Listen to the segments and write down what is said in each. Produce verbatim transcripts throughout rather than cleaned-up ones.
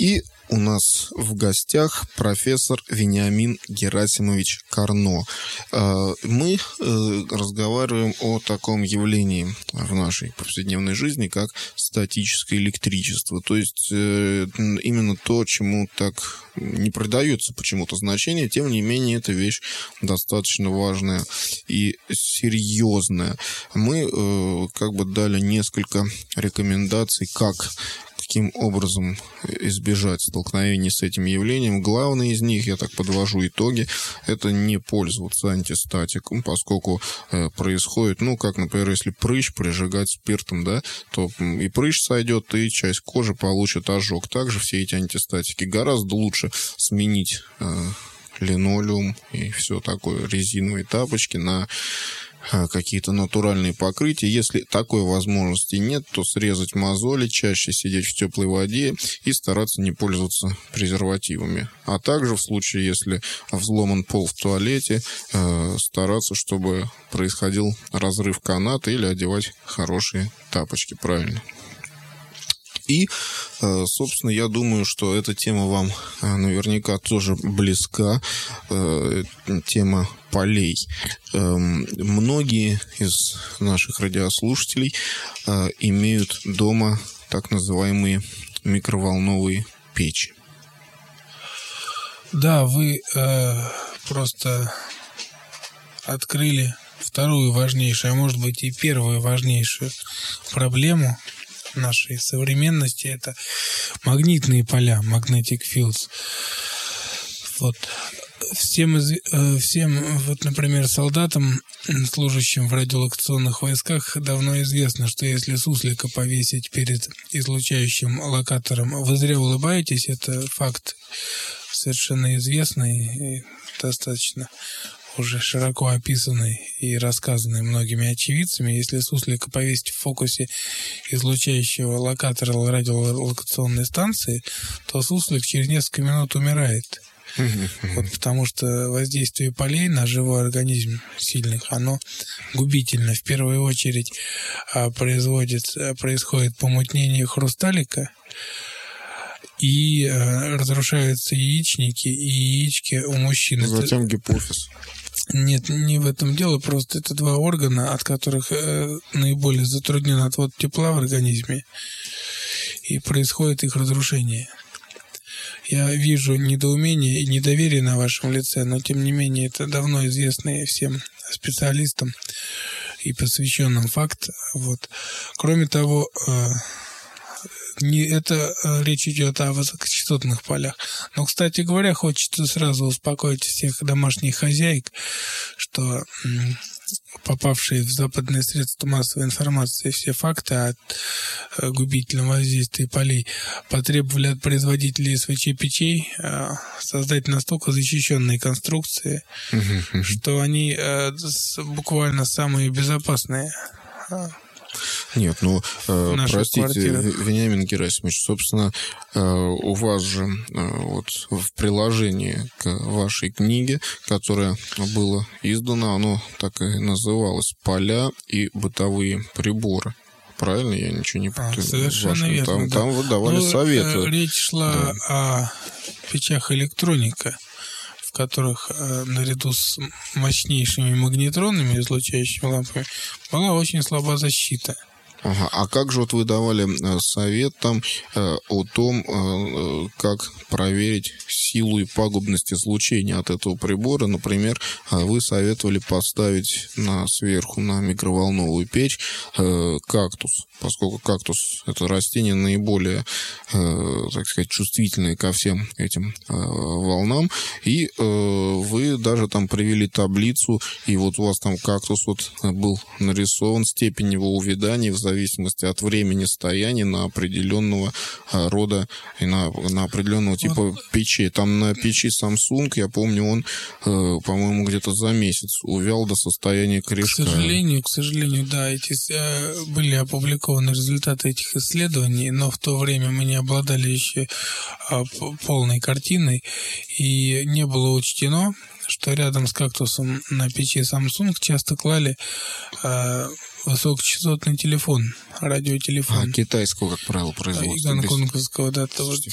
И у нас в гостях профессор Вениамин Герасимович Карно. Мы разговариваем о таком явлении в нашей повседневной жизни, как статическое электричество. То есть именно то, чему так не придается почему-то значения, тем не менее, эта вещь достаточно важная и серьезная. Мы как бы дали несколько рекомендаций, как каким образом избежать столкновения с этим явлением. Главное из них, я так подвожу итоги, это не пользоваться антистатиком, поскольку э, происходит, ну, как, например, если прыщ прижигать спиртом, да, то и прыщ сойдет, и часть кожи получит ожог. Также все эти антистатики гораздо лучше сменить э, линолеум и все такое, резиновые тапочки на какие-то натуральные покрытия. Если такой возможности нет, то срезать мозоли, чаще сидеть в теплой воде и стараться не пользоваться презервативами. А также в случае, если взломан пол в туалете, стараться, чтобы происходил разрыв каната или одевать хорошие тапочки правильно. И, собственно, я думаю, что эта тема вам наверняка тоже близка, тема полей. Многие из наших радиослушателей имеют дома так называемые микроволновые печи. Да, вы э, просто открыли вторую важнейшую, а может быть и первую важнейшую проблему нашей современности. Это магнитные поля, magnetic fields. Вот. Всем, всем, вот, например, солдатам, служащим в радиолокационных войсках, давно известно, что если суслика повесить перед излучающим локатором, вы зря улыбаетесь, это факт совершенно известный и достаточно уже широко описанный и рассказанный многими очевидцами. Если суслика повесить в фокусе излучающего локатора радиолокационной станции, то суслик через несколько минут умирает. Вот, потому что воздействие полей на живой организм сильных, оно губительно. В первую очередь производит, происходит помутнение хрусталика, и э, разрушаются яичники, и яички у мужчин. Затем это... гипофиз. Нет, не в этом дело, просто это два органа, от которых э, наиболее затруднен отвод тепла в организме, и происходит их разрушение. Я вижу недоумение и недоверие на вашем лице, но тем не менее это давно известный всем специалистам и посвященным факт. Вот. Кроме того, э, не, это э, речь идет о высокочастотных полях. Но, кстати говоря, хочется сразу успокоить всех домашних хозяек, что м, попавшие в западные средства массовой информации все факты о э, губительном воздействии полей потребовали от производителей СВЧ-печей э, создать настолько защищенные конструкции, mm-hmm. что они э, с, буквально самые безопасные. Нет, ну, э, простите, квартирах. Вениамин Герасимович, собственно, э, у вас же э, вот в приложении к вашей книге, которая была издана, оно так и называлось «Поля и бытовые приборы». Правильно? Я ничего не путаю. А, совершенно вашем, верно. Там, да. там вы давали ну, советы. Речь шла да. о печах электроника, в которых э, наряду с мощнейшими магнетронными излучающими лампами была очень слаба защита. Ага. А как же вот вы давали совет там э, о том, э, как проверить силу и пагубность излучения от этого прибора? Например, вы советовали поставить на, сверху на микроволновую печь э, кактус, поскольку кактус — это растение наиболее, э, так сказать, чувствительное ко всем этим э, волнам. И э, вы даже там привели таблицу, и вот у вас там кактус вот был нарисован, степень его увядания в зависимости от времени стояния на определенного рода и на, на определенного типа вот. Печи. Там на печи Samsung, я помню, он, э, по-моему, где-то за месяц увял до состояния корешка. К сожалению, к сожалению, да, эти э, были опубликованы результаты этих исследований, но в то время мы не обладали еще э, полной картиной, и не было учтено, что рядом с кактусом на печи Samsung часто клали э, высокочастотный телефон, радиотелефон. А китайского, как правило, производства. Гонконгского, да. То вот,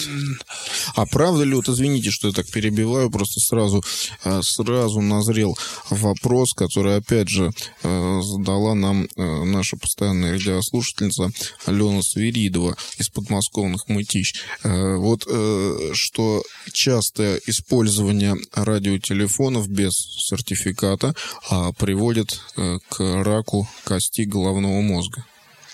а правда ли, вот извините, что я так перебиваю, просто сразу, сразу назрел вопрос, который, опять же, задала нам наша постоянная радиослушательница Алена Свиридова из подмосковных Мытищ. Вот что частое использование радиотелефонов без сертификата приводит к раку кости головного мозга.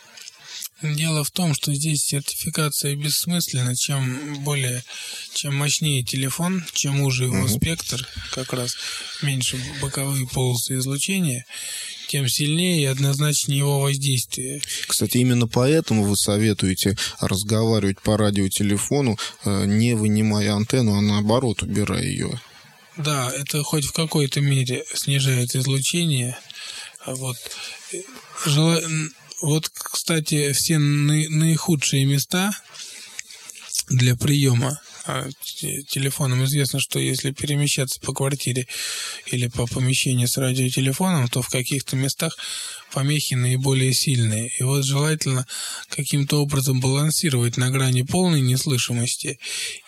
Дело в том, что здесь сертификация бессмысленна. Чем более, чем мощнее телефон, чем уже его uh-huh. спектр, как раз меньше боковые полосы излучения, тем сильнее и однозначнее его воздействие. Кстати, именно поэтому вы советуете разговаривать по радиотелефону, не вынимая антенну, а наоборот, убирая ее. Да, это хоть в какой-то мере снижает излучение. Вот. Жела... Вот, кстати, все наихудшие места для приема телефоном. Известно, что если перемещаться по квартире или по помещению с радиотелефоном, то в каких-то местах помехи наиболее сильные. И вот желательно каким-то образом балансировать на грани полной неслышимости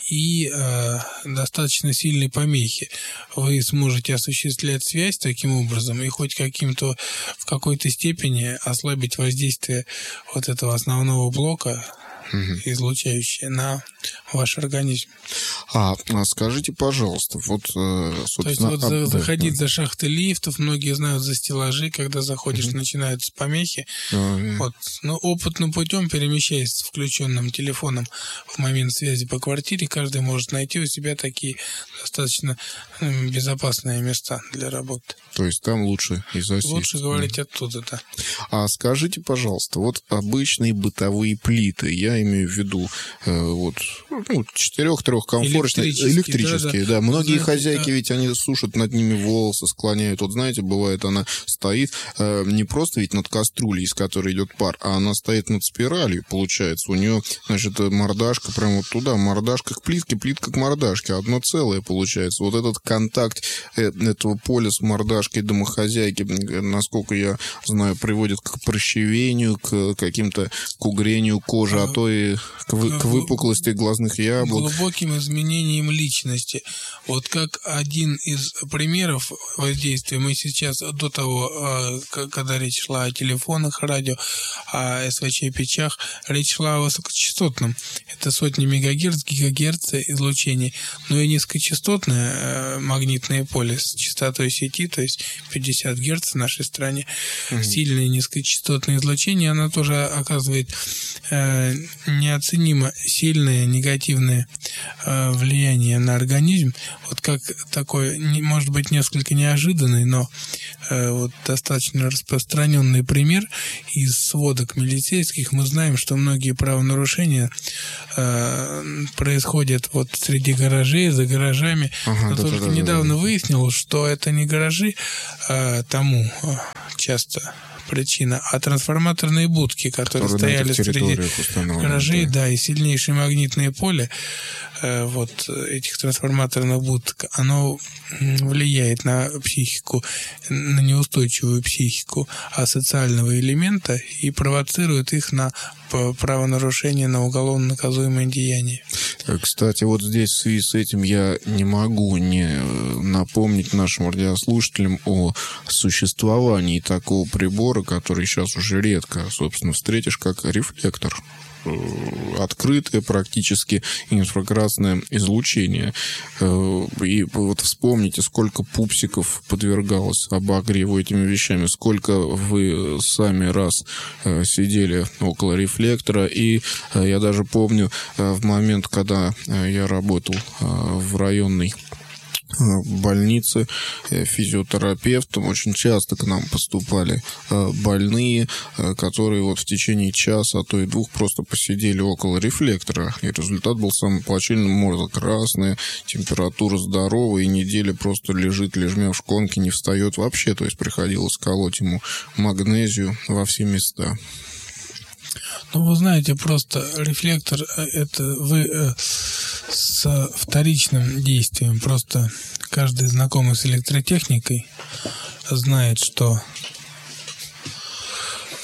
и э, достаточно сильной помехи. Вы сможете осуществлять связь таким образом и хоть каким-то в какой-то степени ослабить воздействие вот этого основного блока, угу. излучающее на ваш организм. А, скажите, пожалуйста, вот, собственно... То есть вот за, заходить за шахты лифтов, многие знают за стеллажи, когда заходишь, угу. начинаются помехи. А, вот. Но опытным путем, перемещаясь с включенным телефоном в момент связи по квартире, каждый может найти у себя такие достаточно безопасные места для работы. То есть там лучше и засесть. Лучше говорить да. оттуда, да. А скажите, пожалуйста, вот обычные бытовые плиты, я имею в виду э, вот ну, четырех-трехкомфортные, электрические, электрические, да, да. да. Многие знаете, хозяйки да. ведь они сушат над ними волосы, склоняют. Вот знаете, бывает, она стоит э, не просто ведь над кастрюлей, из которой идет пар, а она стоит над спиралью, получается. У нее, значит, мордашка прямо вот туда, мордашка к плитке, плитка к мордашке, одно целое получается. Вот этот контакт э, этого поля с мордашкой домохозяйки, насколько я знаю, приводит к прыщевению, к каким-то к угрению кожи, а, а то и к, вы, к выпуклости глазных яблок. Глубоким изменением личности. Вот как один из примеров воздействия мы сейчас до того, когда речь шла о телефонах, радио, о эс вэ че-печах, речь шла о высокочастотном. Это сотни мегагерц, гигагерц излучения. Но и низкочастотное магнитное поле с частотой сети, то есть пятьдесят герц в нашей стране, угу. сильное низкочастотное излучение, оно тоже оказывает э, неоценимо сильное негативное э, влияние на организм. Вот как такой, не, может быть, несколько неожиданный, но э, вот достаточно распространенный пример из сводок милицейских. Мы знаем, что многие правонарушения э, происходят вот среди гаражей, за гаражами. Ага, но да, только да, недавно да, да. выяснилось, что это не гаражи э, тому э, часто причина, а трансформаторные будки, которые, которые стояли среди гаражей, да. да, и сильнейшее магнитное поле э, вот этих трансформаторных будок, оно влияет на психику, на неустойчивую психику асоциального элемента и провоцирует их на правонарушение, на уголовно наказуемое деяние. Кстати, вот здесь в связи с этим я не могу не напомнить нашим радиослушателям о существовании такого прибора, который сейчас уже редко, собственно, встретишь, как рефлектор. Открытое практически инфракрасное излучение. И вот вспомните, сколько пупсиков подвергалось обогреву этими вещами, сколько вы сами раз сидели около рефлектора. И я даже помню в момент, когда я работал в районной больнице физиотерапевтом, очень часто к нам поступали больные, которые вот в течение часа, а то и двух просто посидели около рефлектора, и результат был самый плачевный: морда красная, температура здоровая, и неделя просто лежит лежмя в шконке, не встает вообще, то есть приходилось колоть ему магнезию во все места. Ну, вы знаете, просто рефлектор – это вы э, с вторичным действием. Просто каждый знакомый с электротехникой знает, что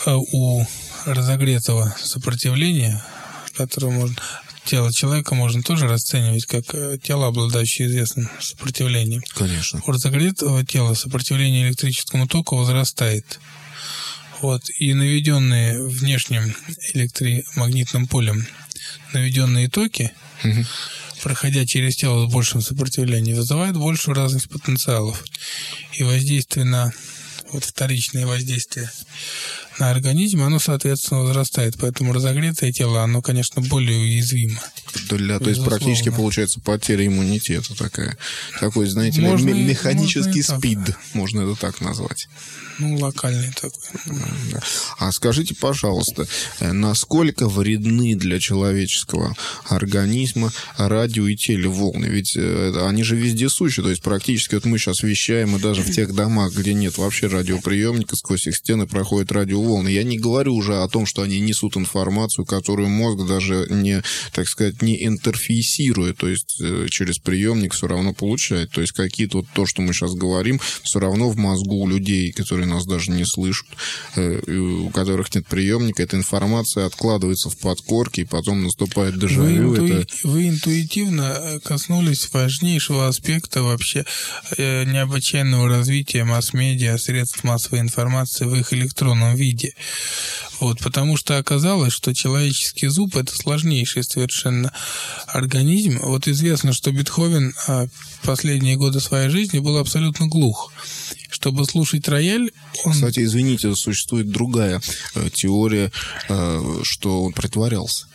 у разогретого сопротивления, которое можно... Тело человека можно тоже расценивать как тело, обладающее известным сопротивлением. Конечно. У разогретого тела сопротивление электрическому току возрастает. Вот. И наведенные внешним электромагнитным полем наведенные токи, угу. проходя через тело с большим сопротивлением, вызывают большую разность потенциалов. И воздействие на... Вот вторичное воздействие на организм, оно, соответственно, возрастает. Поэтому разогретое тело, оно, конечно, более уязвимо. Для, то есть практически получается потеря иммунитета такая. Такой, знаете, можно м- механический и, спид, можно это так назвать. Ну, локальный такой. Да. А скажите, пожалуйста, насколько вредны для человеческого организма радио и телеволны? Ведь они же вездесущи, то есть практически вот мы сейчас вещаем, и даже в тех домах, где нет вообще радиоприемника, сквозь их стены проходят радиоволны. Я не говорю уже о том, что они несут информацию, которую мозг даже не, так сказать, не интерфейсирует, то есть через приемник все равно получает. То есть какие-то вот то, что мы сейчас говорим, все равно в мозгу у людей, которые нас даже не слышат, у которых нет приемника, эта информация откладывается в подкорке, и потом наступает дежавю. Вы, интуи... это... Вы интуитивно коснулись важнейшего аспекта вообще необычайного развития масс-медиа, средств массовой информации в их электронном виде. Вот, потому что оказалось, что человеческий зуб – это сложнейший совершенно организм. Вот известно, что Бетховен последние годы своей жизни был абсолютно глух. Чтобы слушать рояль... Он... Кстати, извините, существует другая э, теория, э, что он притворялся.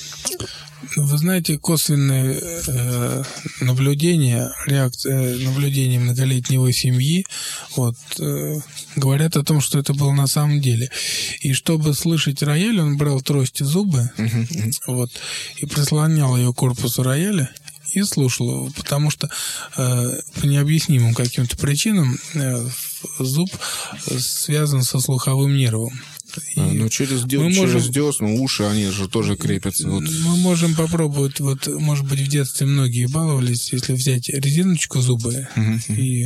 Вы знаете, косвенные э, наблюдения, реакция, наблюдения многолетнего семьи вот, э, говорят о том, что это было на самом деле. И чтобы слышать рояль, он брал трость и зубы uh-huh. вот, и прислонял ее к корпусу рояля и слушал его, потому что э, по необъяснимым каким-то причинам э, зуб связан со слуховым нервом. А, ну, через, дё... через можем... десну, уши, они же тоже крепятся. Вот. Мы можем попробовать, вот, может быть, в детстве многие баловались, если взять резиночку зубы uh-huh. и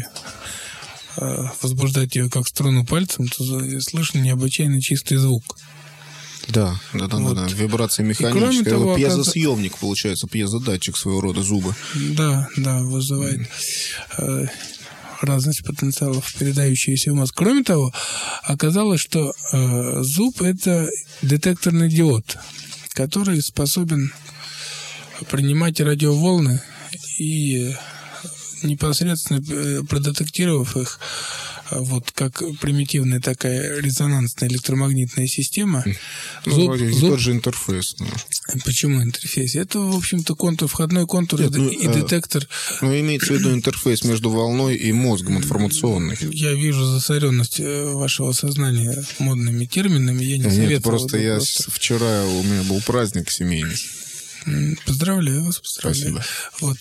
э, возбуждать ее как струну пальцем, то слышно необычайно чистый звук. Да, да, да, вот. да, да. Вибрация механическая. Того, пьезосъемник, оказ... получается, пьезодатчик своего рода зуба. Да, да, вызывает э, разность потенциалов, передающиеся в мозг. Кроме того, оказалось, что э, зуб – это детекторный диод, который способен принимать радиоволны и непосредственно продетектировав их, вот как примитивная такая резонансная электромагнитная система. Ну, зуб, зуб... тот же интерфейс. Да. Почему интерфейс? Это, в общем-то, контур, входной контур Нет, и, ну, и детектор. Ну, имеется в виду интерфейс между волной и мозгом информационный. Я вижу засоренность вашего сознания модными терминами. Я не советую. Нет, просто я просто... вчера у меня был праздник семейный. Поздравляю вас, поздравляю. Спасибо. Вот.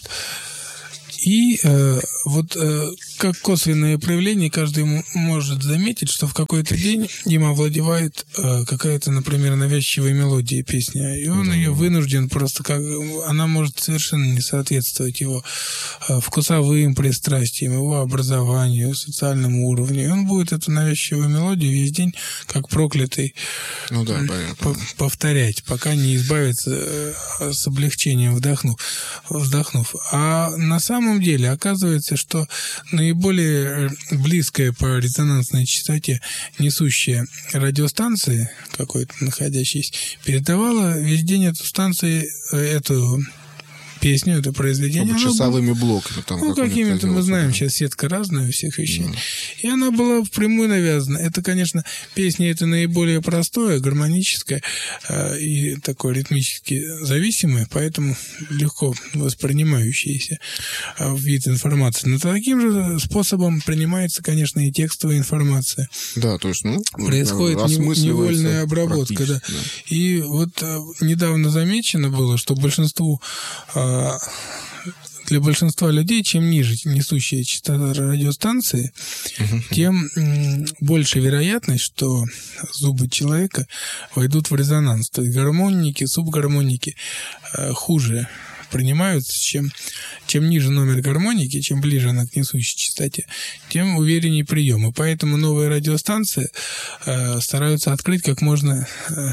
И э, вот э, как косвенное проявление каждый может заметить, что в какой-то день им овладевает э, какая-то, например, навязчивая мелодия песни, и он да. ее вынужден просто, как она может совершенно не соответствовать его э, вкусовым пристрастиям, его образованию, социальному уровню. И он будет эту навязчивую мелодию весь день, как проклятый, ну, да, по- повторять, пока не избавится э, с облегчением вдохнув, вздохнув. А на самом деле оказывается, что наиболее близкая по резонансной частоте несущая радиостанция, какой-то находящаяся, передавала весь день эту станцию, эту песню, это произведение. Ну, часовыми блоками. Там, ну, как какими-то мы знаем, да. Сейчас сетка разная у всех вещей. Mm. И она была впрямую навязана. Это, конечно, песня это наиболее простое, гармоническое э, и такое ритмически зависимое, поэтому легко воспринимающееся э, вид информации. Но таким же способом принимается, конечно, и текстовая информация. Да, то есть, ну, происходит невольная обработка. Да. Да. И вот э, недавно замечено было, что большинству э, для большинства людей, чем ниже несущая частота радиостанции, uh-huh. тем м, больше вероятность, что зубы человека войдут в резонанс. То есть гармоники, субгармоники э, хуже принимаются. Чем, чем ниже номер гармоники, чем ближе она к несущей частоте, тем увереннее прием. И поэтому новые радиостанции э, стараются открыть как можно... Э,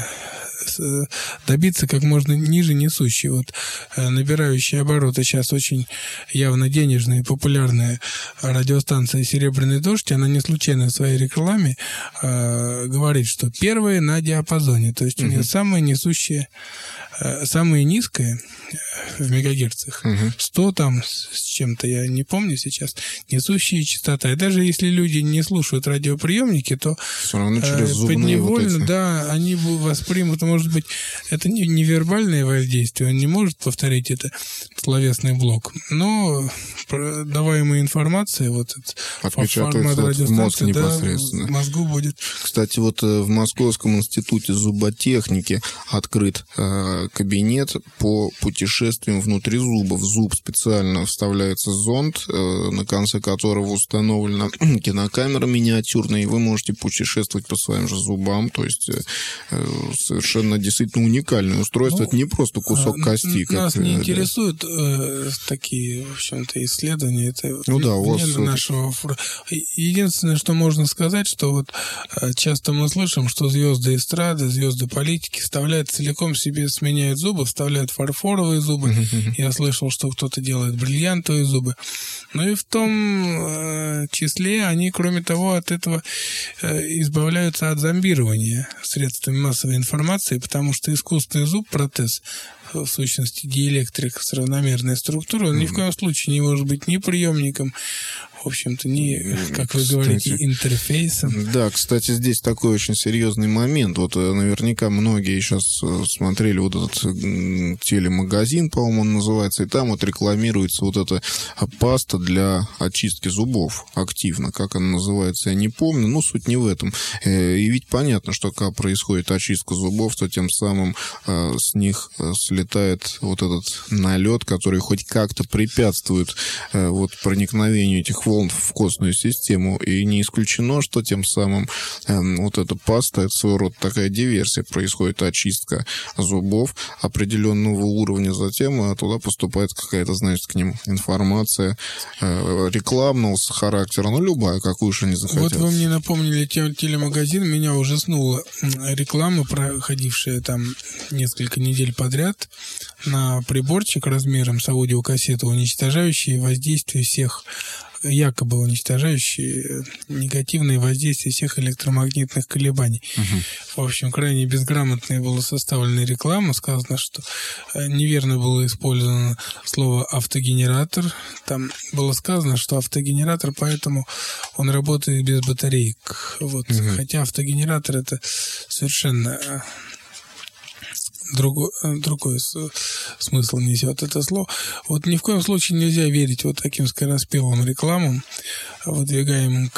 добиться как можно ниже несущей. Вот набирающие обороты сейчас очень явно денежная и популярная радиостанция «Серебряный дождь», она не случайно в своей рекламе э, говорит, что первая на диапазоне, то есть у нее uh-huh. самая несущая, э, самая низкая в мегагерцах, uh-huh. сто там с чем-то, я не помню сейчас, несущая частота. И даже если люди не слушают радиоприемники, то все равно через э, зубные подневольно, вот эти. Да, они воспримут, может быть, это не, не вербальное воздействие, он не может повторить это словесный блок, но даваемая информация, вот этот формат радиостанции, непосредственно. Да, в мозгу будет. Кстати, вот в Московском институте зуботехники открыт э, кабинет по путешествиям внутри зуба. В зуб специально вставляется зонд, э, на конце которого установлена кинокамера миниатюрная, и вы можете путешествовать по своим же зубам, то есть э, совершенно действительно уникальное устройство. Ну, это не просто кусок а, кости. Нас как, не да. интересуют э, такие, в общем-то, исследования. Это ну да, у вас... нашего... Единственное, что можно сказать, что вот часто мы слышим, что звезды эстрады, звезды политики вставляют целиком себе, сменяют зубы, вставляют фарфоровые зубы. Я слышал, что кто-то делает бриллиантовые зубы. Ну и в том э, числе они, кроме того, от этого э, избавляются от зомбирования средствами массовой информации, потому что искусственный зуб, протез, в сущности диэлектрик с равномерной структурой, он ни в коем случае не может быть ни приемником, в общем-то, не, как вы кстати, говорите, интерфейсом. Да, кстати, здесь такой очень серьезный момент. Вот наверняка многие сейчас смотрели вот этот телемагазин, по-моему, он называется, и там вот рекламируется вот эта паста для очистки зубов активно. Как она называется, я не помню, но суть не в этом. И ведь понятно, что когда происходит очистка зубов, то тем самым с них слетает вот этот налет, который хоть как-то препятствует вот проникновению этих волн в костную систему, и не исключено, что тем самым э, вот эта паста, это своего рода такая диверсия, происходит очистка зубов определенного уровня, затем э, туда поступает какая-то, значит, к ним информация э, рекламного характера, ну, любая, какую уж они захотят. Вот вы мне напомнили телемагазин, меня ужаснула реклама, проходившая там несколько недель подряд, на приборчик размером с аудиокассету, уничтожающий воздействие всех якобы уничтожающие негативные воздействия всех электромагнитных колебаний. Угу. В общем, крайне безграмотная была составлена реклама. Сказано, что неверно было использовано слово «автогенератор». Там было сказано, что автогенератор, поэтому он работает без батареек. Вот. Угу. Хотя автогенератор — это совершенно... Другой, другой смысл несет это слово. Вот ни в коем случае нельзя верить вот таким скороспелым рекламам, выдвигаемым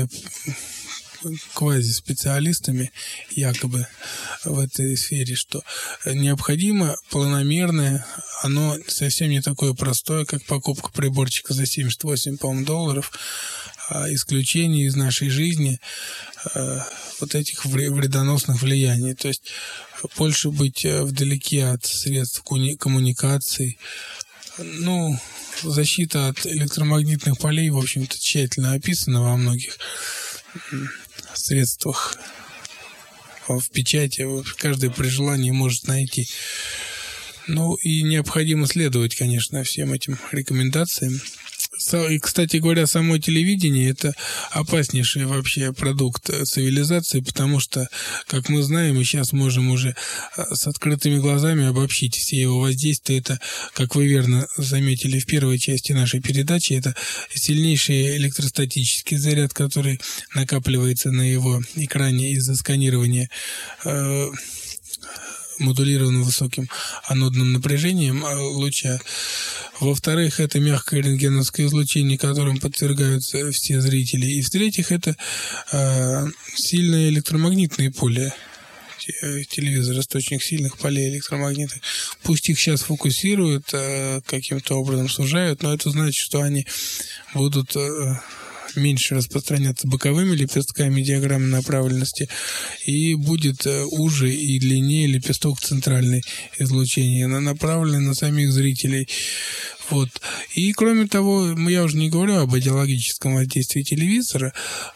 квазиспециалистами якобы в этой сфере, что необходимо планомерное, оно совсем не такое простое, как покупка приборчика за семьдесят восемь, по-моему, долларов, а исключение из нашей жизни э, вот этих вредоносных влияний. То есть больше быть вдалеке от средств коммуникаций. Ну, защита от электромагнитных полей, в общем-то, тщательно описана во многих средствах в печати. Каждый при желании может найти. Ну, и необходимо следовать, конечно, всем этим рекомендациям. И, кстати говоря, само телевидение – это опаснейший вообще продукт цивилизации, потому что, как мы знаем, мы сейчас можем уже с открытыми глазами обобщить все его воздействия. Это, как вы верно заметили в первой части нашей передачи, это сильнейший электростатический заряд, который накапливается на его экране из-за сканирования э, модулированным высоким анодным напряжением луча. Во-вторых, это мягкое рентгеновское излучение, которым подвергаются все зрители. И в-третьих, это э, сильное электромагнитное поле. Телевизор — источник сильных полей электромагнитных. Пусть их сейчас фокусируют, э, каким-то образом сужают, но это значит, что они будут... Э, меньше распространяться боковыми лепестками диаграммы направленности, и будет уже и длиннее лепесток центральной излучения. Она направлена на самих зрителей. Вот. И кроме того, я уже не говорю об идеологическом воздействии телевизора,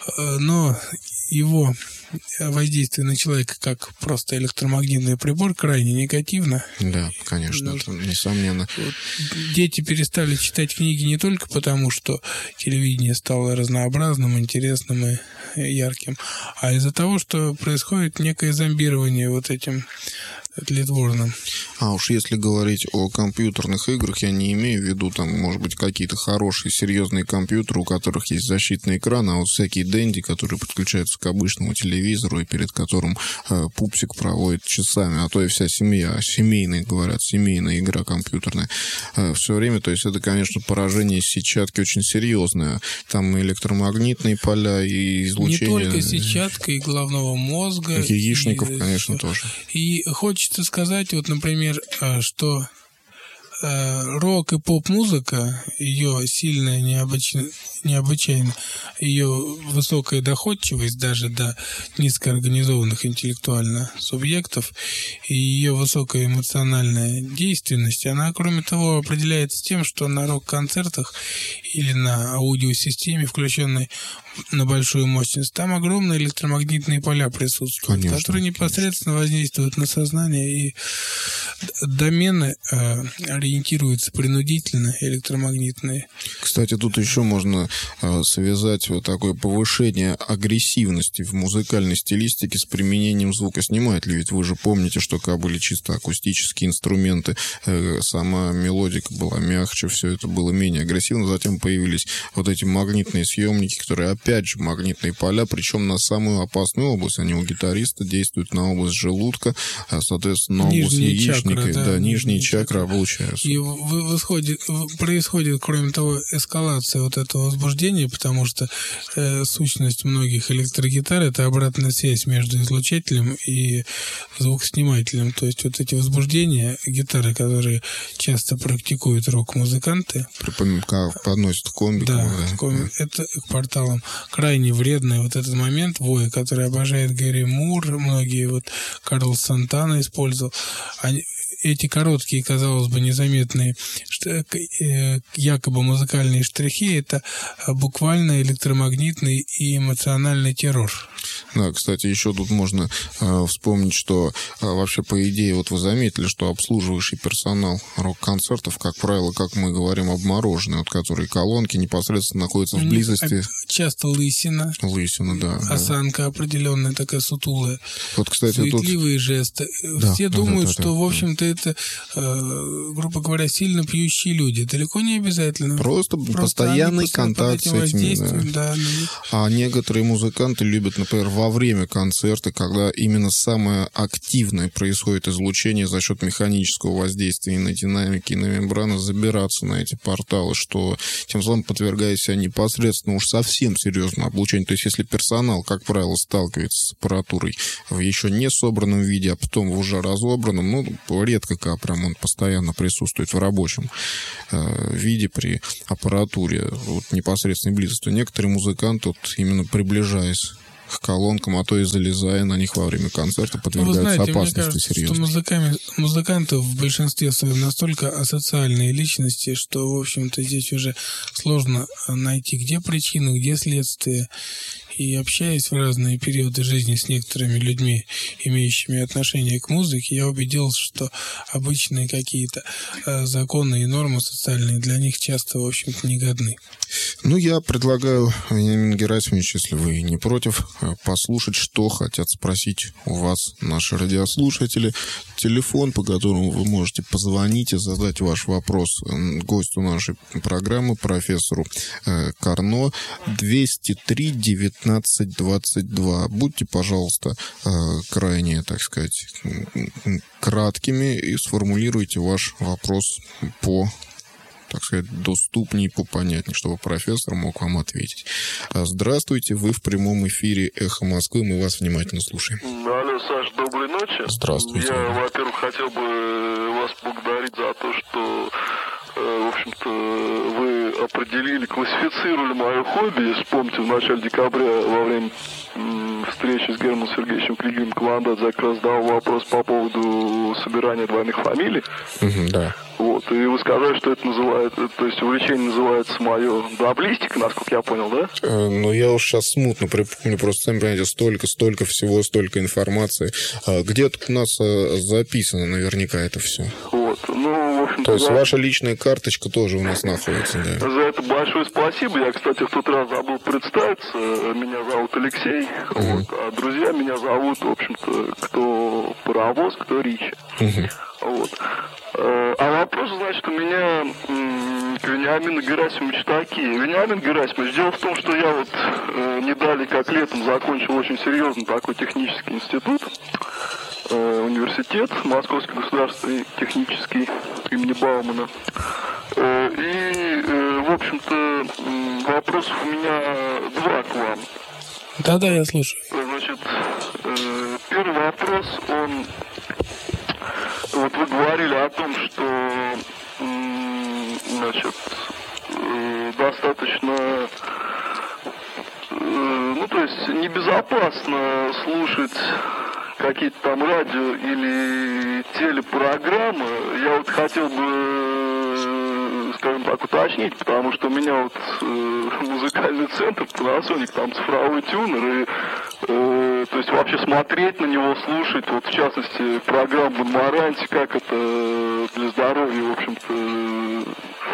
но его воздействие на человека как просто электромагнитный прибор крайне негативно. Да, конечно, это несомненно. Вот. Дети перестали читать книги не только потому, что телевидение стало разнообразным, интересным и ярким, а из-за того, что происходит некое зомбирование вот этим тлетворным. А уж если говорить о компьютерных играх, я не имею в виду, там, может быть, какие-то хорошие, серьезные компьютеры, у которых есть защитный экран, а вот всякие денди, которые подключаются к обычному телевизору и перед которым э, пупсик проводит часами, а то и вся семья, семейная, говорят, семейная игра компьютерная, э, все время, то есть это, конечно, поражение сетчатки очень серьезное. Там и электромагнитные поля, и излучение. Не только сетчатка, и головного мозга. Яичников, и, конечно, тоже. И хочется сказать, вот, например, что рок и поп-музыка, ее сильная, необычайно, необычайно, ее высокая доходчивость даже до низкоорганизованных интеллектуально субъектов и ее высокая эмоциональная действенность, она, кроме того, определяется тем, что на рок-концертах или на аудиосистеме, включенной на большую мощность, там огромные электромагнитные поля присутствуют, конечно, которые непосредственно конечно. воздействуют на сознание, и домены э, ориентируются принудительно, электромагнитные. Кстати, тут еще можно э, связать вот такое повышение агрессивности в музыкальной стилистике с применением звукоснимателей. Ведь вы же помните, что когда были чисто акустические инструменты, э, сама мелодика была мягче, все это было менее агрессивно. Затем появились вот эти магнитные съемники, которые, опять же, магнитные поля, причем на самую опасную область. Они у гитариста действуют на область желудка, а, соответственно, на область яичника. Чакры, да, да, нижние чакры облучаются. И восходит, происходит, кроме того, эскалация вот этого возбуждения, потому что э, сущность многих электрогитар — это обратная связь между излучателем и звукоснимателем. То есть вот эти возбуждения гитары, которые часто практикуют рок-музыканты, подносят к комбикам. Да, да. Комбик, это к порталам. Крайне вредный вот этот момент воя, который обожает Гэри Мур, многие вот Карл Сантана использовал. Они, эти короткие, казалось бы, незаметные якобы музыкальные штрихи — это буквально электромагнитный и эмоциональный террор. Да, кстати, еще тут можно э, вспомнить, что э, вообще, по идее, вот вы заметили, что обслуживающий персонал рок-концертов, как правило, как мы говорим, обмороженные, вот которые колонки непосредственно находятся в близости. Часто лысина. Лысина, да. Осанка да. определенная, такая сутулая. Вот, кстати, суетливые тут... жесты. Да, Все да, думают, да, да, что, да. в общем-то, это, э, грубо говоря, сильно пьющие люди. Далеко не обязательно. Просто, Просто постоянный контакт с этим. Да. Да. А некоторые музыканты любят, например, во время концерта, когда именно самое активное происходит излучение за счет механического воздействия и на динамики, и на мембраны, забираться на эти порталы, что тем самым подвергая себя непосредственно уж совсем серьезному облучению. То есть, если персонал, как правило, сталкивается с аппаратурой в еще не собранном виде, а потом в уже разобранном, ну, редко как прям он постоянно присутствует в рабочем э, виде при аппаратуре вот, непосредственной близости. Некоторые музыканты, вот, именно приближаясь к колонкам, а то и залезая на них во время концерта, подвергаются знаете, опасности мне кажется, серьезной. Что музыками, музыканты в большинстве своем настолько асоциальные личности, что, в общем-то, здесь уже сложно найти, где причины, где следствие. И общаясь в разные периоды жизни с некоторыми людьми, имеющими отношение к музыке, я убедился, что обычные какие-то э, законы и нормы социальные для них часто, в общем-то, не годны. Ну, я предлагаю, Вениамин Герасимович, если вы не против, послушать, что хотят спросить у вас наши радиослушатели. Телефон, по которому вы можете позвонить и задать ваш вопрос гостю нашей программы, профессору э, Карно, двести три девятнадцать двадцать два. Будьте, пожалуйста, э, крайне, так сказать, краткими и сформулируйте ваш вопрос по, так сказать, доступнее, попонятнее, чтобы профессор мог вам ответить. Здравствуйте, вы в прямом эфире «Эхо Москвы», мы вас внимательно слушаем. Алло, Саш, доброй ночи. Здравствуйте. Я, во-первых, хотел бы вас благодарить за то, что в общем-то, вы определили, классифицировали мое хобби. Если помните, в начале декабря во время встречи с Германом Сергеевичем Клигиным командат я как раз задал вопрос по поводу собирания двойных фамилий. Mm-hmm, да. Вот, и вы сказали, что это называется, то есть увлечение называется мое даблистика, насколько я понял, да? Э, ну, я уж сейчас смутно припомню, просто, сами понимаете, столько, столько всего, столько информации. А где-то у нас записано наверняка это все. Вот, ну, в общем-то... То есть за... ваша личная карточка тоже у нас находится, да? За это большое спасибо. Я, кстати, в тот раз забыл представиться. Меня зовут Алексей, uh-huh. вот, а друзья меня зовут, в общем-то, кто Паровоз, кто Ричи. Uh-huh. Вот. А вопрос, значит, у меня к Вениамину Герасимовичу такие. Вениамин Герасимович, дело в том, что я вот не далее как летом закончил очень серьезный такой технический институт, университет, Московский государственный технический имени Баумана. И, в общем-то, вопросов у меня два к вам. Да-да, я слушаю. Значит, первый вопрос, он... Вот вы говорили о том, что, значит, достаточно, ну, то есть небезопасно слушать какие-то там радио или телепрограммы. Я вот хотел бы, скажем так, уточнить, потому что у меня вот э, музыкальный центр, Panasonic, там цифровой тюнер, и э, то есть вообще смотреть на него, слушать, вот в частности, программу Маранти, как это для здоровья, в общем-то,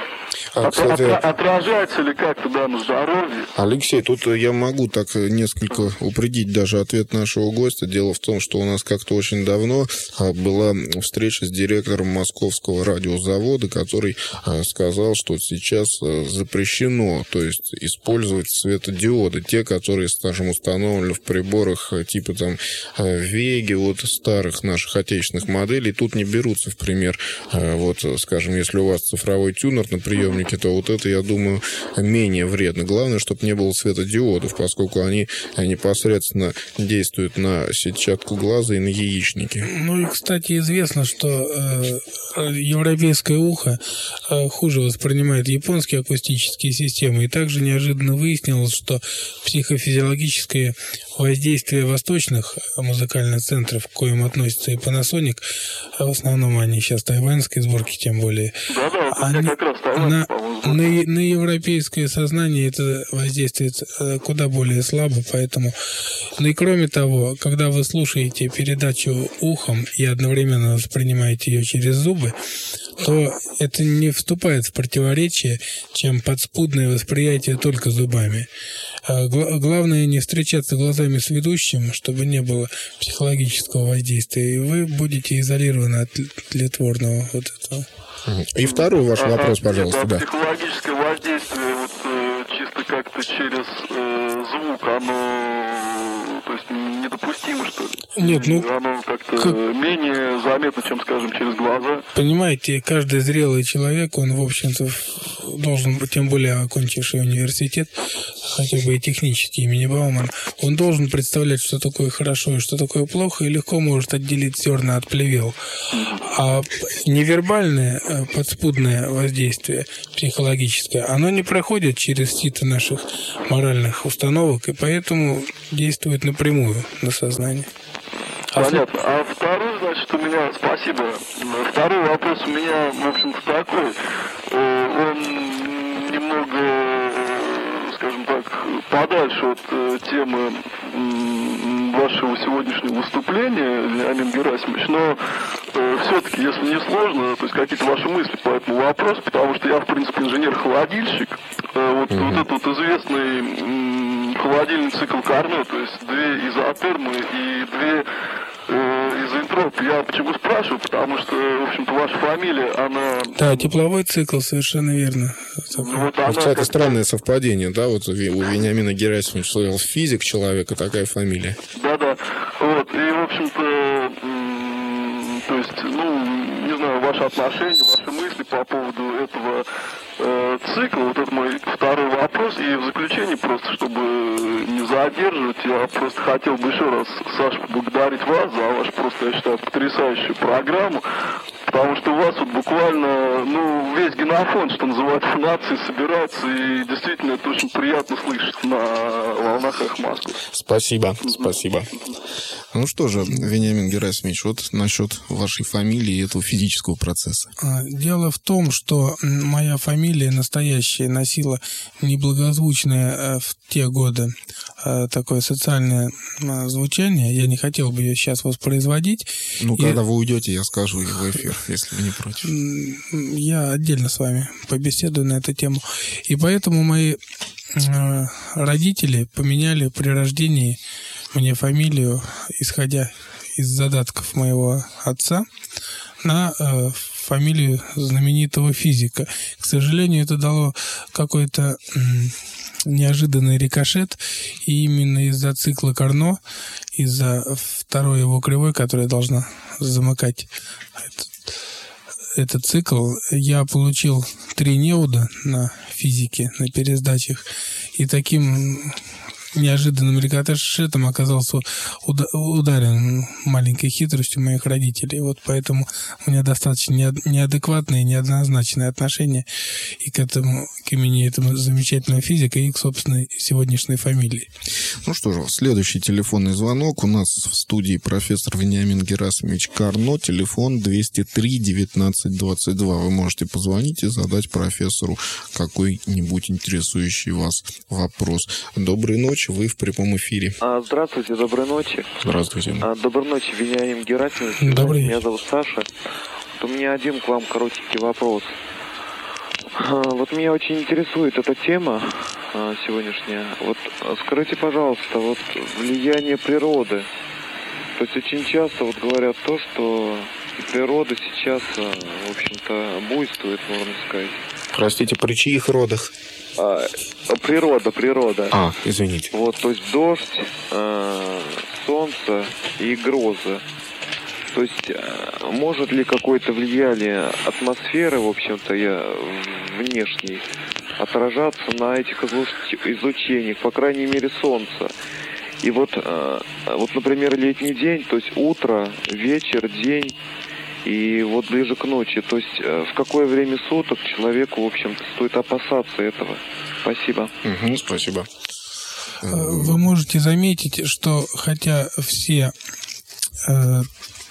А, кстати, отражается ли как-то, да, на здоровье? Алексей, тут я могу так несколько упредить даже ответ нашего гостя. Дело в том, что у нас как-то очень давно была встреча с директором Московского радиозавода, который сказал, что сейчас запрещено, то есть использовать светодиоды, те, которые, скажем, установлены в приборах типа там Веги, вот старых наших отечественных моделей. Тут не берутся в пример, вот, скажем, если у вас цифровой тюнер на приемнике, то вот это, я думаю, менее вредно. Главное, чтобы не было светодиодов, поскольку они непосредственно действуют на сетчатку глаза и на яичники. Ну и, кстати, известно, что э, европейское ухо э, хуже воспринимает японские акустические системы. И также неожиданно выяснилось, что психофизиологическое воздействие восточных музыкальных центров, к коим относится и Panasonic, а в основном они сейчас тайваньской сборки, тем более, да-да, они, как раз Тайвань, на, на, на европейское сознание это воздействует куда более слабо, поэтому... Ну и кроме того, когда вы слушаете передачу ухом и одновременно воспринимаете ее через зубы, то это не вступает в противоречие, чем подспудное восприятие только зубами. Главное не встречаться глазами с ведущим, чтобы не было психологического воздействия, и вы будете изолированы от тлетворного вот этого. И второй ваш ага, вопрос, пожалуйста. Это да. Психологическое воздействие, вот э, чисто как-то через э, звук, оно, то есть, недопустимо, что ли? Нет, ну... Оно как-то как... менее заметно, чем, скажем, через глаза. Понимаете, каждый зрелый человек, он, в общем-то, должен, тем более окончивший университет, хотя бы и технический имени Баумана, он должен представлять, что такое хорошо и что такое плохо, и легко может отделить зерна от плевел. А невербальное подспудное воздействие психологическое, оно не проходит через сито наших моральных установок, и поэтому действует напрямую на сознание. Понятно. А второй, значит, у меня, спасибо, второй вопрос у меня, в общем-то, такой. Он немного, скажем так, подальше от темы вашего сегодняшнего выступления, Вениамин Герасимович, но э, все-таки, если не сложно, то есть какие-то ваши мысли по этому вопросу, потому что я, в принципе, инженер-холодильщик, э, вот, mm-hmm. вот этот вот известный м, холодильный цикл Карно, то есть две изотермы и две э, изоэнтропы. Я почему спрашиваю, потому что, в общем-то, ваша фамилия, она... Да, тепловой цикл, совершенно верно. Вот, вот кстати, странное совпадение, да, вот у Вениамина Герасимовича словил физик человека, такая фамилия. Да-да, вот, и, в общем-то, то есть, ну, не знаю, ваши отношения, ваши мысли по поводу этого э, цикла, вот это мой второй вопрос, и в заключение просто, чтобы не задерживать, я просто хотел бы еще раз, Саша, поблагодарить вас за вашу просто, я считаю, потрясающую программу, Потому что у вас вот буквально, ну, весь генофонд, что называется, нации собирается, и действительно это очень приятно слышать на волнах «Эхо Москвы». Спасибо, спасибо. Ну что же, Вениамин Герасимович, вот насчет вашей фамилии и этого физического процесса. Дело в том, что моя фамилия настоящая носила неблагозвучное в те годы такое социальное звучание. Я не хотел бы ее сейчас воспроизводить. Ну, и... когда вы уйдете, я скажу ее в эфир, если вы не против. Я отдельно с вами побеседую на эту тему. И поэтому мои родители поменяли при рождении мне фамилию, исходя из задатков моего отца, на э, фамилию знаменитого физика. К сожалению, это дало какой-то э, неожиданный рикошет, и именно из-за цикла Карно, из-за второй его кривой, которая должна замыкать этот, этот цикл, я получил три неуда на физике, на пересдачах, и таким неожиданным рикошетом оказался ударен маленькой хитростью моих родителей. Вот поэтому у меня достаточно неадекватное и неоднозначное отношение и к этому, к имени этого замечательного физика, и к собственной сегодняшней фамилии. Ну что же, следующий телефонный звонок. У нас в студии профессор Вениамин Герасимович Карно. Телефон двести три девятнадцать двадцать два. Вы можете позвонить и задать профессору какой-нибудь интересующий вас вопрос. Доброй ночи. Вы в прямом эфире. А, здравствуйте, доброй ночи. Здравствуйте. А, доброй ночи, Вениамин Герасимович. Добрый Меня зовут Саша. Вот у меня один к вам коротенький вопрос. А, вот меня очень интересует эта тема а, сегодняшняя. Вот скажите, пожалуйста, вот влияние природы. То есть очень часто вот говорят то, что природа сейчас, в общем-то, буйствует, можно сказать. Простите, при чьих родах? А, природа, природа. А, извините. Вот, то есть дождь, э, солнце и грозы. То есть э, может ли какое-то влияние атмосферы, в общем-то, я, внешней, отражаться на этих излучениях, по крайней мере, солнца? И вот, э, вот, например, летний день, то есть утро, вечер, день, и вот ближе к ночи. То есть э, в какое время суток человеку, в общем-то, стоит опасаться этого? Спасибо. Угу, спасибо. Вы можете заметить, что хотя все э,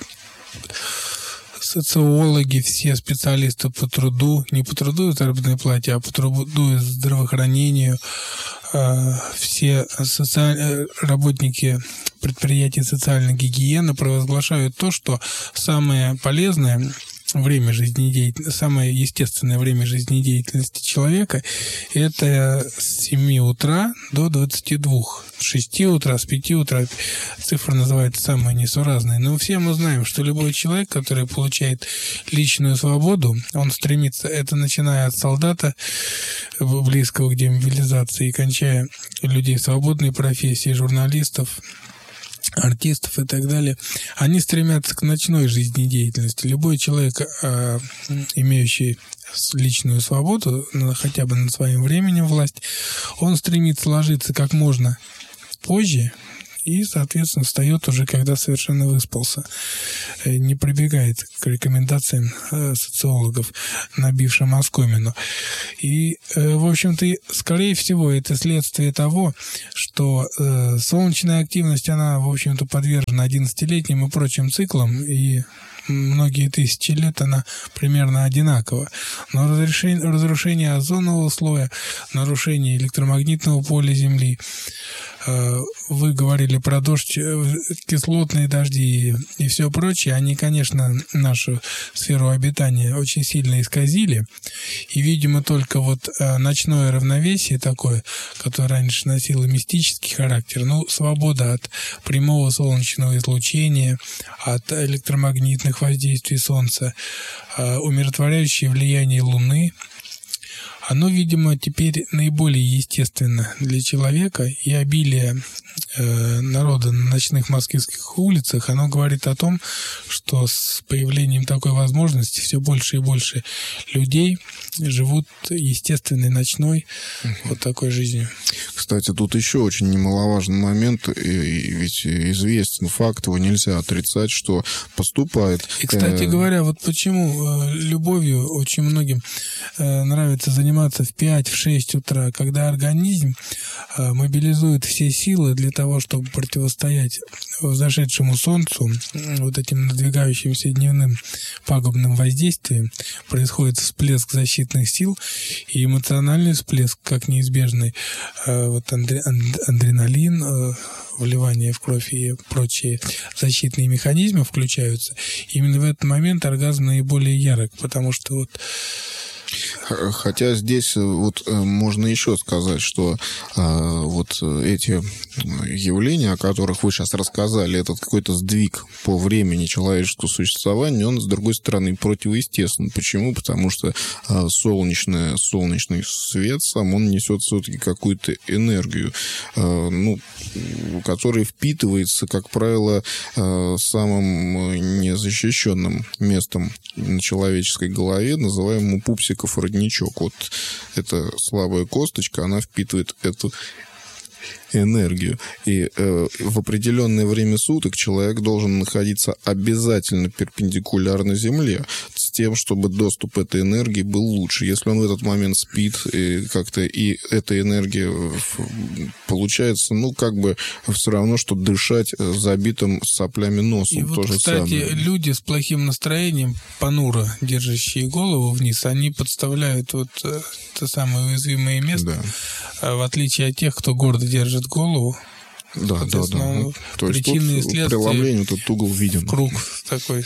социологи, все специалисты по труду, не по труду и заработной плате, а по труду и здравоохранению, э, все социаль... работники предприятий социальной гигиены провозглашают то, что самое полезное время жизнедеятельности, самое естественное время жизнедеятельности человека – это с семи утра до двадцати двух. С шести утра, с пяти утра цифры называются самые несуразные. Но все мы знаем, что любой человек, который получает личную свободу, он стремится, это начиная от солдата, близкого к демобилизации, и кончая людей свободной профессии, журналистов, артистов и так далее, они стремятся к ночной жизнедеятельности. Любой человек, э, имеющий личную свободу, хотя бы над своим временем власть, он стремится ложиться как можно позже и, соответственно, встает уже, когда совершенно выспался. Не прибегает к рекомендациям социологов, набившим оскомину. И, в общем-то, скорее всего, это следствие того, что солнечная активность, она, в общем-то, подвержена одиннадцатилетним и прочим циклам, и многие тысячи лет она примерно одинакова. Но разрушение, разрушение озонового слоя, нарушение электромагнитного поля Земли, вы говорили про дождь, кислотные дожди и, и все прочее, они, конечно, нашу сферу обитания очень сильно исказили. И, видимо, только вот ночное равновесие такое, которое раньше носило мистический характер, ну, свобода от прямого солнечного излучения, от электромагнитных воздействий Солнца, умиротворяющее влияние Луны, оно, видимо, теперь наиболее естественно для человека, и обилие э, народа на ночных московских улицах, оно говорит о том, что с появлением такой возможности все больше и больше людей живут естественной ночной uh-huh. вот такой жизнью. Кстати, тут еще очень немаловажный момент, и, и ведь известен факт, его нельзя отрицать, что поступает... И, кстати э... говоря, вот почему э, любовью очень многим э, нравится заниматься в пять-шесть утра, когда организм э, мобилизует все силы для того, чтобы противостоять взошедшему солнцу, вот этим надвигающимся дневным пагубным воздействием, происходит всплеск защитных сил и эмоциональный всплеск, как неизбежный, э, вот андре, анд, адреналин, э, вливание в кровь и прочие защитные механизмы включаются. Именно в этот момент оргазм наиболее ярок, потому что вот... Хотя здесь вот можно еще сказать, что а, вот эти явления, о которых вы сейчас рассказали, этот какой-то сдвиг по времени человеческого существования, он, с другой стороны, противоестественен. Почему? Потому что а, солнечное, солнечный свет сам, он несет все-таки какую-то энергию, а, ну, которая впитывается, как правило, а, самым незащищенным местом на человеческой голове, называемому пупсиком родничок. Вот эта слабая косточка, она впитывает эту энергию. И э, в определенное время суток человек должен находиться обязательно перпендикулярно Земле, с тем, чтобы доступ этой энергии был лучше. Если он в этот момент спит, и как-то и эта энергия получается, ну, как бы все равно, что дышать забитым соплями носом. И то вот, же кстати, самое. люди с плохим настроением, понуро держащие голову вниз, они подставляют вот это самое уязвимое место, да. В отличие от тех, кто гордо держит голову. Да, да, да. Ну, то есть тут преломлению этот угол виден. Круг такой.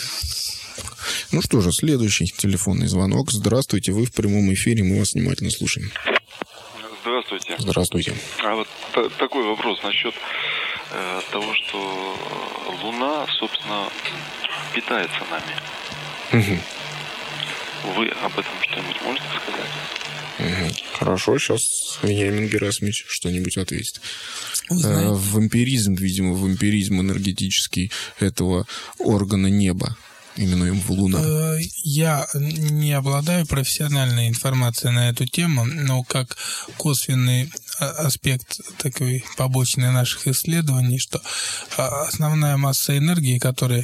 Ну что же, следующий телефонный звонок. Здравствуйте, вы в прямом эфире, мы вас внимательно слушаем. Здравствуйте. Здравствуйте. А вот т- такой вопрос насчет э, того, что Луна, собственно, питается нами. Угу. Вы об этом что-нибудь можете сказать? Угу. Хорошо, сейчас Вениамин Герасимович что-нибудь ответит. Узнаем. Вампиризм, видимо, вампиризм энергетический этого органа неба, именуем Луна. Я не обладаю профессиональной информацией на эту тему, но как косвенный аспект такой побочный наших исследований, что основная масса энергии, которая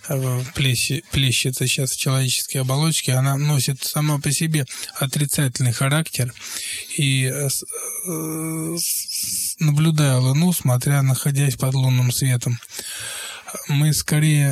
плещется сейчас в человеческой оболочке, она носит сама по себе отрицательный характер. И наблюдая Луну, смотря, находясь под лунным светом, мы скорее...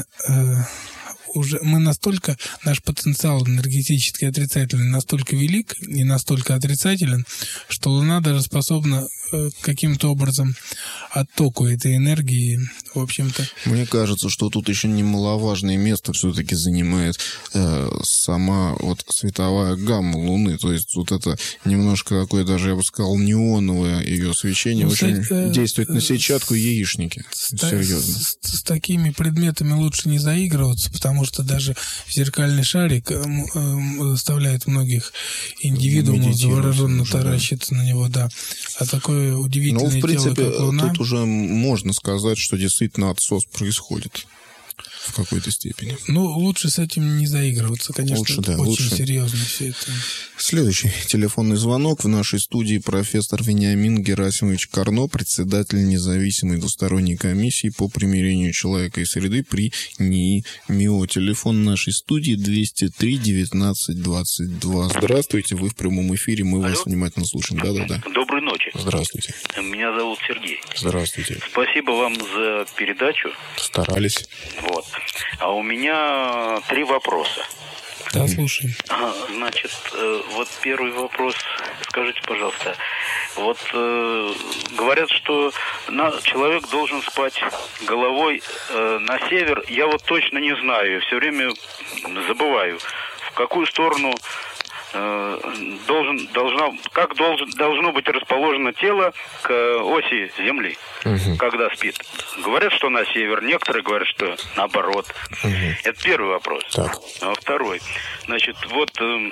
уже мы настолько, наш потенциал энергетически отрицательный настолько велик и настолько отрицателен, что Луна даже способна э, каким-то образом оттоку этой энергии, в общем-то. Мне кажется, что тут еще немаловажное место все-таки занимает э, сама вот световая гамма Луны. То есть вот это немножко такое, даже я бы сказал, неоновое ее свечение, ну, очень э, действует на сетчатку яичники. С, Серьезно. С, с такими предметами лучше не заигрываться, потому что даже зеркальный шарик заставляет многих индивидуумов завороженно таращиться на него, да. А такое удивительное ну, в принципе, тело, как Луна... тут уже можно сказать, что действительно отсос происходит в какой-то степени. Ну, лучше с этим не заигрываться, конечно. Лучше, это да, очень лучше. Серьезно все это. Следующий телефонный звонок. В нашей студии профессор Вениамин Герасимович Карно, председатель независимой двусторонней комиссии по примирению человека и среды при НИИ МИО. Телефон нашей студии двести три девятнадцать двадцать два. Здравствуйте, вы в прямом эфире, мы Алло. вас внимательно слушаем. Да-да-да. Доброй ночи. Здравствуйте. Меня зовут Сергей. Здравствуйте. Спасибо вам за передачу. Старались. Вот. А у меня три вопроса. Да, слушаем. А, Значит, э, вот первый вопрос. Скажите, пожалуйста, вот э, говорят, что на, человек должен спать головой э, на север. Я вот точно не знаю, все время забываю, в какую сторону э, должен, должна, как должен, должно быть расположено тело к оси Земли, угу. когда спит. Говорят, что на север, некоторые говорят, что наоборот. Угу. Это первый вопрос. Так. А второй. Значит, вот э,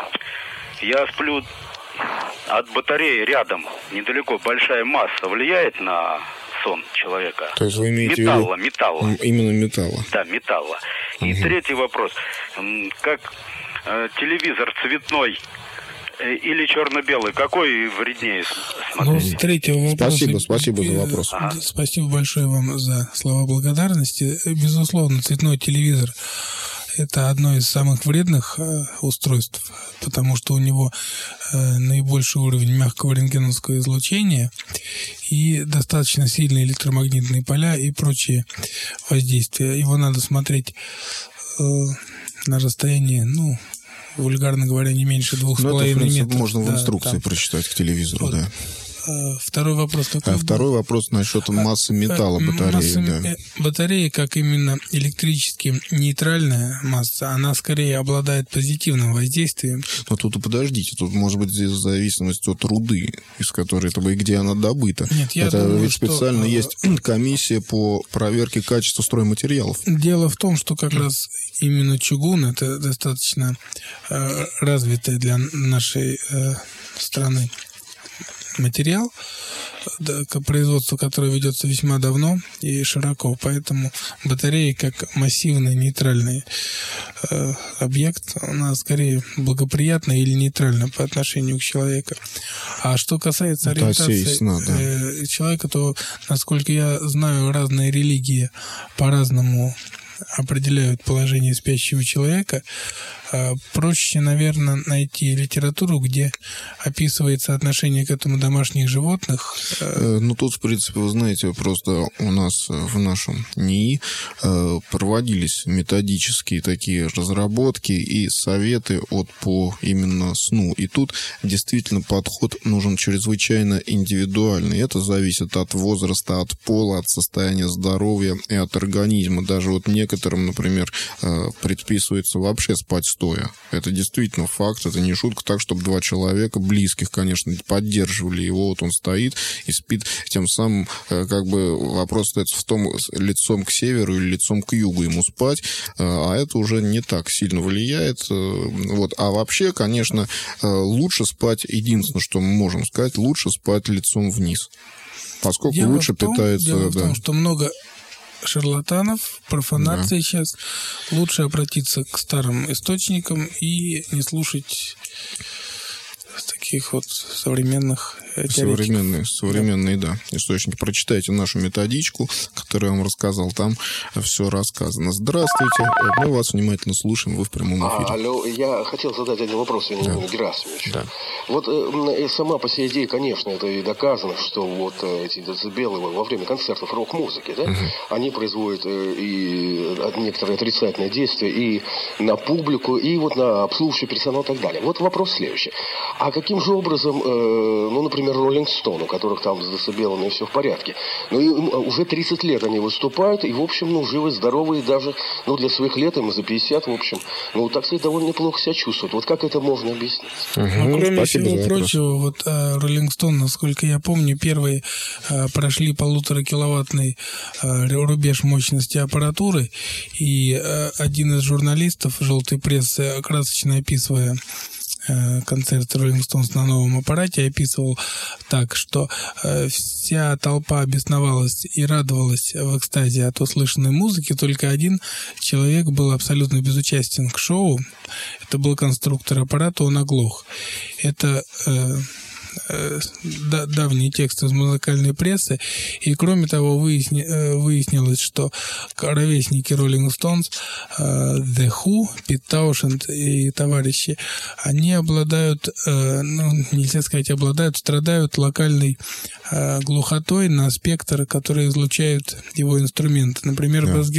я сплю от батареи рядом, недалеко, большая масса влияет на сон человека. То есть вы имеете металла, в виду... металла. Именно металла. Да, металла. И угу. третий вопрос. Как э, телевизор цветной или черно-белый, какой вреднее смотреть? Ну, с третьего вопроса... Спасибо, спасибо за вопрос. Ага. Спасибо большое вам за слова благодарности. Безусловно, цветной телевизор – это одно из самых вредных э, устройств, потому что у него э, наибольший уровень мягкого рентгеновского излучения и достаточно сильные электромагнитные поля и прочие воздействия. Его надо смотреть э, на расстоянии, ну, вульгарно говоря, не меньше двух с половиной метров. Можно в да, инструкции там. прочитать к телевизору, вот. Да. Второй вопрос какой? А второй вопрос насчет массы металла батареи. Масса да. Батареи, как именно электрически нейтральная масса, она скорее обладает позитивным воздействием. Но тут подождите, тут может быть здесь зависимость от руды, из которой это и где она добыта. Нет, я это думаю, ведь что... специально есть комиссия по проверке качества стройматериалов. Дело в том, что как раз именно чугун это достаточно э, развитая для нашей э, страны материал, производство которого ведется весьма давно и широко, поэтому батареи как массивный нейтральный э, объект, она скорее благоприятна или нейтральна по отношению к человеку. А что касается ориентации сна, да. э, человека, то, насколько я знаю, разные религии по-разному определяют положение спящего человека. Проще, наверное, найти литературу, где описывается отношение к этому домашних животных. Ну, тут, в принципе, вы знаете, просто у нас в нашем НИИ проводились методические такие разработки и советы от по именно сну. И тут действительно подход нужен чрезвычайно индивидуальный. Это зависит от возраста, от пола, от состояния здоровья и от организма. Даже вот некоторым, например, предписывается вообще спать стоя. Это действительно факт, это не шутка. Так, чтобы два человека, близких, конечно, поддерживали его, вот он стоит и спит. Тем самым, как бы, вопрос остается в том, лицом к северу или лицом к югу ему спать, а это уже не так сильно влияет. Вот. А вообще, конечно, лучше спать, единственное, что мы можем сказать, лучше спать лицом вниз, поскольку дело лучше в том, питается... Дело да. в том, что много шарлатанов, профанации да. сейчас. Лучше обратиться к старым источникам и не слушать таких вот современных Современные, современные, да. да, источники. Прочитайте нашу методичку, которую я вам рассказал, там все рассказано. Здравствуйте, мы вас внимательно слушаем, вы в прямом эфире. А, алло, я хотел задать один вопрос Вениамину да. Герасимовичу. Да. Вот э, сама по сей идее, конечно, это и доказано, что вот эти децибелы во время концертов рок-музыки, да, угу. они производят э, и некоторые отрицательные действия и на публику, и вот на обслуживающий персонал и так далее. Вот вопрос следующий. А каким же образом, э, ну, например, Роллинг Стоун, у которых там с децибелами все в порядке, ну, и уже тридцать лет они выступают, и, в общем, ну, живы, здоровы, и даже, ну, для своих лет, им за пятьдесят, в общем, ну, так сказать, довольно неплохо себя чувствуют. Вот как это можно объяснить? Угу, ну, кроме всего прочего, вот Роллинг Стоун, насколько я помню, первые а, прошли полуторакиловаттный а, рубеж мощности аппаратуры, и а, один из журналистов желтой прессы, красочно описывая концерт Rolling Stones на новом аппарате, описывал так, что э, вся толпа бесновалась и радовалась в экстазе от услышанной музыки, только один человек был абсолютно безучастен к шоу. Это был конструктор аппарата, он оглох. Это э, давний текст из музыкальной прессы, и кроме того выясни, выяснилось, что ровесники Rolling Stones, The Who, Пит Таушенд и товарищи, они обладают, ну, нельзя сказать обладают, страдают локальной глухотой на спектр, который излучают его инструменты. Например, yeah.